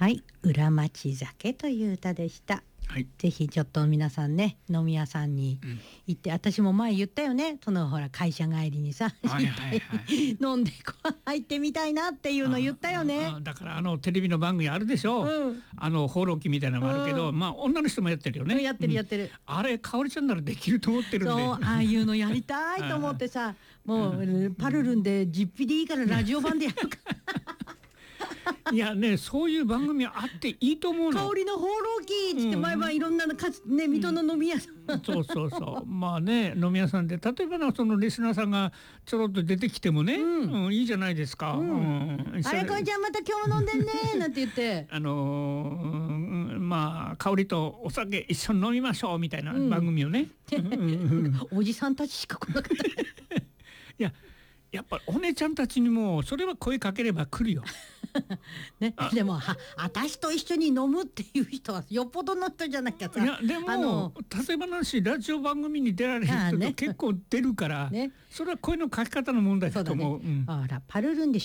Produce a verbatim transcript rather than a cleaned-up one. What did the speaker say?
はい、裏町酒という歌でした。 はい、 ぜひちょっと皆さんね、飲み屋さんに行って、うん、私も前言ったよね、そのほら会社帰りにさ、 はいはいはい、 飲んでこう入ってみたいなっていうの言ったよね。 ああだからあのテレビの番組あるでしょ、うん、あの放浪記みたいなのもあるけど、うん、まあ女の人もやってるよね。 やってるやってる、うん、 あれかおりちゃんならできると思ってるんで、 そうああいうのやりたいと思ってさもうパルルンで実費でいいからラジオ版でやるかいやね、そういう番組あっていいと思うの。 香りの放浪記って毎晩いろんなかつね水戸の飲み屋さん、 うん、そうそうそうまあね飲み屋さんで例えばそのリスナーさんがちょろっと出てきてもね、うんうん、いいじゃないですか。うんうん、 あれこいちゃんまた今日も飲んでんねなんて言ってあのーうん、まあ香りとお酒一緒に飲みましょうみたいな番組をね、うん、 おじさんたちしか来なかったいややっぱお姉ちゃんたちにもそれは声かければ来るよね、でもは私と一緒に飲むっていう人はよっぽどの人じゃなきゃさ。 いやでも例えばなしラジオ番組に出られる人と結構出るから、ね、それは声の書き方の問題だと思う。 そうだね、うん、あらパルルンで